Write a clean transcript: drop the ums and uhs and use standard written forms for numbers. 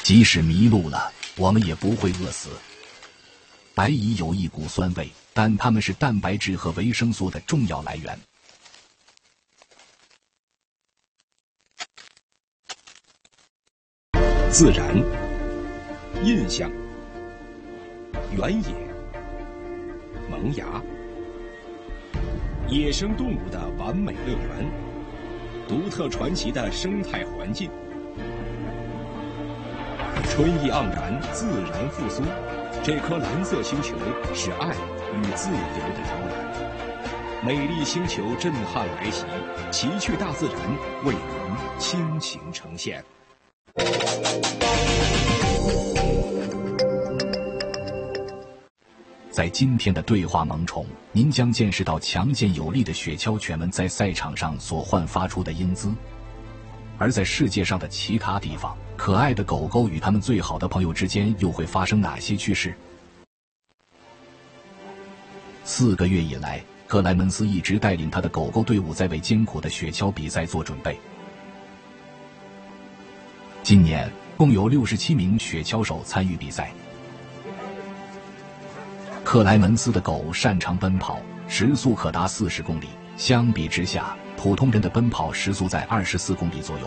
即使迷路了，我们也不会饿死。白蚁有一股酸味，但它们是蛋白质和维生素的重要来源。 自然、印象、原野、萌芽，野生动物的完美乐园，独特传奇的生态环境，春意盎然，自然复苏。这颗蓝色星球是爱与自由的摇篮，美丽星球震撼来袭，奇趣大自然为您倾情呈现。 在今天的对话萌宠，您将见识到强健有力的雪橇犬们在赛场上所焕发出的英姿。而在世界上的其他地方，可爱的狗狗与它们最好的朋友之间又会发生哪些趣事？4个月以来，克莱门斯一直带领他的狗狗队伍在为艰苦的雪橇比赛做准备。今年共有67名雪橇手参与比赛。克莱门斯的狗擅长奔跑，时速可达40公里，相比之下，普通人的奔跑时速在24公里左右。